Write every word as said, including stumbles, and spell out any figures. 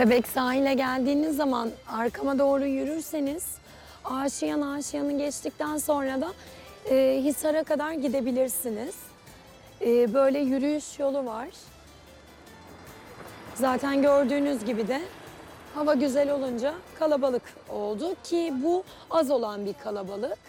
Bebek sahile geldiğiniz zaman arkama doğru yürürseniz Aşiyan Aşiyan'ı geçtikten sonra da e, Hisar'a kadar gidebilirsiniz. E, böyle yürüyüş yolu var. Zaten gördüğünüz gibi de hava güzel olunca kalabalık oldu ki bu az olan bir kalabalık.